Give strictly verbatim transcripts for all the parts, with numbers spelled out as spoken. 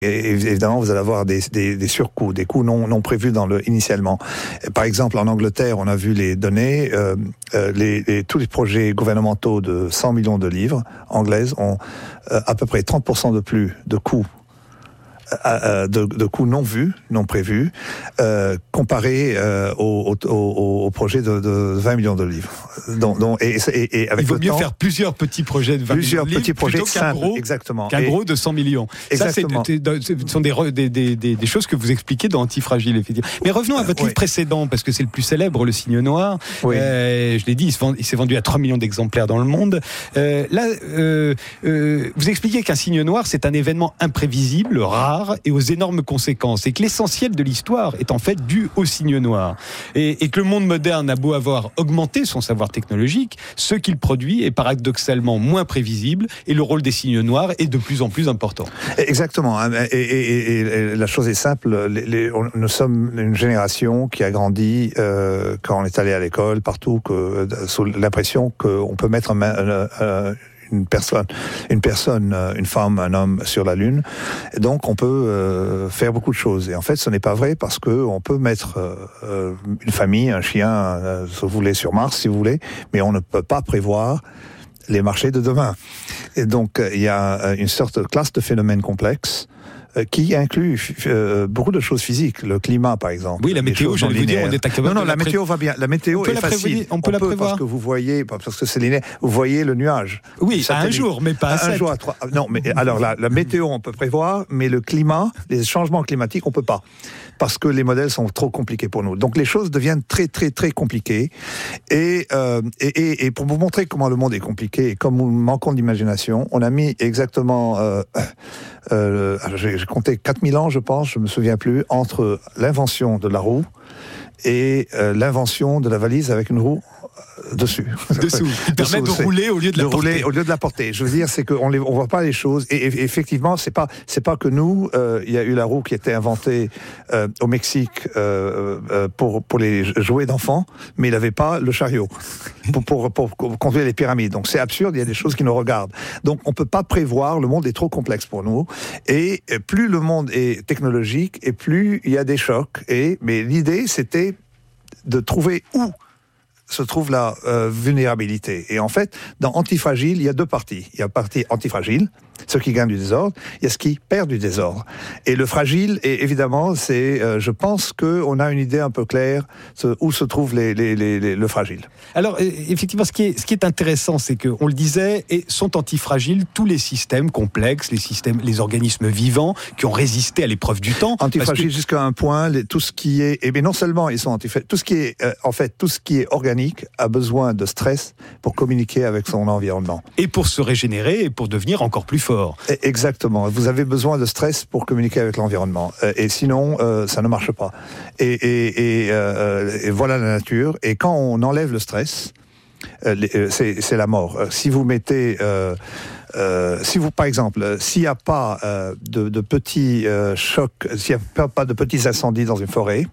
Et évidemment, vous allez avoir des, des, des surcoûts, des coûts non, non prévus dans le, initialement. Par exemple, en Angleterre, on a vu les données, euh, euh, les, les, tous les projets gouvernementaux de cent millions de livres anglaises ont euh, à peu près trente pour cent de plus de coûts De, de coûts non vus, non prévus, euh, comparé euh, au, au, au, au projet de, de vingt millions de livres. Donc, donc, et, et, et avec Il vaut le mieux temps, faire plusieurs petits projets de vingt plusieurs millions de petits livres projets plutôt qu'un simples, gros, exactement. qu'un Et, gros de cent millions. Exactement. Ça, c'est, ce sont des, des, des, des, des choses que vous expliquez dans Antifragile, effectivement. Mais revenons à votre euh, livre oui. précédent, parce que c'est le plus célèbre, Le Cygne Noir. Oui. Euh, je l'ai dit, il, se vend, il s'est vendu à trois millions d'exemplaires dans le monde. Euh, là, euh, euh, vous expliquez qu'un cygne noir, c'est un événement imprévisible, rare et aux énormes conséquences. Et que l'essentiel de l'histoire est en fait dû au cygne noir. Et, et que le monde moderne a beau avoir augmenté son savoir technologique, ce qu'il produit est paradoxalement moins prévisible et le rôle des cygnes noirs est de plus en plus important. Exactement. Et, et, et, et la chose est simple. Les, les, on, nous sommes une génération qui a grandi euh, quand on est allé à l'école, partout, que, sous l'impression qu'on peut mettre un, un, un, une personne, une personne, une femme, un homme sur la Lune. Et donc, on peut euh, faire beaucoup de choses. Et en fait, ce n'est pas vrai parce que on peut mettre euh, une famille, un chien, euh, si vous voulez, sur Mars, si vous voulez, mais on ne peut pas prévoir les marchés de demain. Et donc, il y a une sorte de classe de phénomènes complexes qui inclut euh, beaucoup de choses physiques, le climat par exemple. Oui, la météo, j'allais vous dire, on est incapable. Non, non, de la, la pré... météo va bien. La météo est facile. On peut on la peut, prévoir parce que vous voyez, parce que c'est linéaire. Vous voyez le nuage. Oui, à un jour, mais pas à, à sept. Un jour à trois. Non, mais alors la, la météo on peut prévoir, mais le climat, les changements climatiques, on peut pas, parce que les modèles sont trop compliqués pour nous. Donc les choses deviennent très très très compliquées. Et euh, et, et, et pour vous montrer comment le monde est compliqué et comme nous manquons d'imagination, on a mis exactement, euh, euh, j'ai, j'ai compté quatre mille ans, je pense, je me souviens plus, entre l'invention de la roue et euh, l'invention de la valise avec une roue dessus. Dessous. Qui permet de rouler au lieu de la de porter. Rouler au lieu de la porter. Je veux dire, c'est qu'on on voit pas les choses. Et, et effectivement, c'est pas, c'est pas que nous. Euh, il y a eu la roue qui a été inventée euh, au Mexique euh, euh, pour pour les jouets d'enfants, mais il n'avait pas le chariot pour, pour pour pour conduire les pyramides. Donc c'est absurde. Il y a des choses qui nous regardent. Donc on peut pas prévoir. Le monde est trop complexe pour nous. Et plus le monde est technologique, et plus il y a des chocs. Et mais l'idée, c'était de trouver où se trouve la euh, vulnérabilité. Et en fait, dans Antifragile, il y a deux parties. Il y a la partie antifragile, ceux qui gagnent du désordre, il y a ceux qui perdent du désordre. Et le fragile, et évidemment, c'est, euh, je pense qu'on a une idée un peu claire ce, où se trouve les, les, les, les, le fragile. Alors, effectivement, ce qui est, ce qui est intéressant, c'est qu'on le disait, et sont antifragiles tous les systèmes complexes, les systèmes, les organismes vivants qui ont résisté à l'épreuve du temps. Antifragiles que... jusqu'à un point, les, tout ce qui est, et bien non seulement ils sont antifragiles, tout ce qui est, euh, en fait, tout ce qui est organique a besoin de stress pour communiquer avec son environnement. Et pour se régénérer et pour devenir encore plus fort. Exactement. Vous avez besoin de stress pour communiquer avec l'environnement. Et sinon, euh, ça ne marche pas. Et, et, et, euh, et voilà la nature. Et quand on enlève le stress, euh, c'est, c'est la mort. Si vous mettez... Euh, Euh, si vous, par exemple, s'il n'y a pas euh, de, de petits euh, chocs, s'il n'y a pas de petits incendies dans une forêt,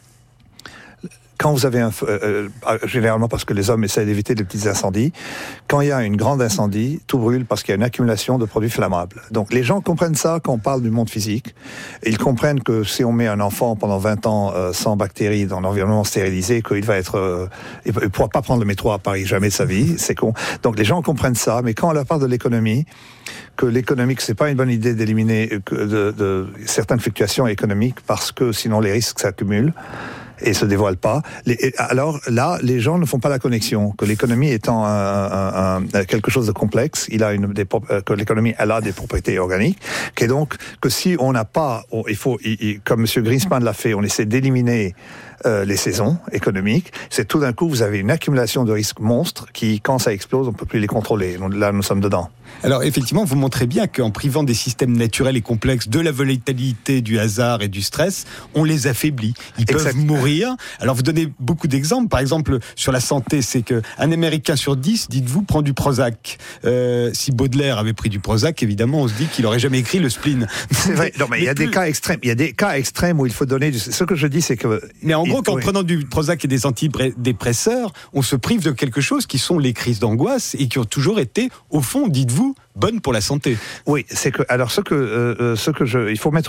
quand vous avez un, euh, généralement parce que les hommes essaient d'éviter les petits incendies, quand il y a une grande incendie, tout brûle parce qu'il y a une accumulation de produits flammables. Donc les gens comprennent ça quand on parle du monde physique. Ils comprennent que si on met un enfant pendant vingt ans euh, sans bactéries dans un environnement stérilisé, qu'il va être, euh, il ne pourra pas prendre le métro à Paris jamais de sa vie. C'est con. Donc les gens comprennent ça, mais quand on leur parle de l'économie, que l'économique, c'est pas une bonne idée d'éliminer de, de certaines fluctuations économiques parce que sinon les risques s'accumulent et se dévoilent pas. Les, alors là, les gens ne font pas la connexion que l'économie étant un, un, un, quelque chose de complexe, il a une des, que l'économie elle a des propriétés organiques, et donc que si on n'a pas, on, il faut, il, il, comme M. Greenspan l'a fait, on essaie d'éliminer euh, les saisons économiques. C'est tout d'un coup vous avez une accumulation de risques monstres qui, quand ça explose, on peut plus les contrôler. Là, nous sommes dedans. Alors effectivement, vous montrez bien qu'en privant des systèmes naturels et complexes de la volatilité, du hasard et du stress, on les affaiblit. Ils peuvent exact. mourir. Alors vous donnez beaucoup d'exemples. Par exemple, sur la santé, c'est qu'un Américain sur dix, dites-vous, prend du Prozac. Euh, si Baudelaire avait pris du Prozac, évidemment, on se dit qu'il n'aurait jamais écrit le spleen. C'est vrai. Non, mais il y a plus... des cas extrêmes. Il y a des cas extrêmes où il faut donner. Du... Ce que je dis, c'est que mais en il gros, qu'en oui. prenant du Prozac et des antidépresseurs, on se prive de quelque chose qui sont les crises d'angoisse et qui ont toujours été, au fond, dites-vous, bonnes pour la santé. Oui, c'est que alors ce que euh, ce que je, il faut mettre